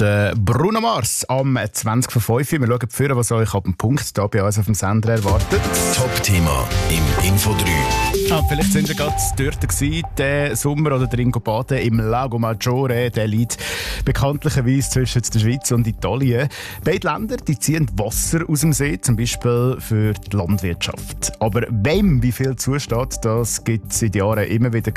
Bruno Mars am 20 vor 5 Uhr. Wir schauen vorher, was euch ab dem Punkt hier bei uns auf dem Sender erwartet. Top-Thema im Info 3. Vielleicht sind wir gerade dort gewesen, den Sommer oder drin baden im Lago Maggiore. Der liegt bekanntlicherweise zwischen der Schweiz und Italien. Beide Länder die ziehen Wasser aus dem See, zum Beispiel für die Landwirtschaft. Aber wem wie viel zusteht, das gibt es seit Jahren immer wieder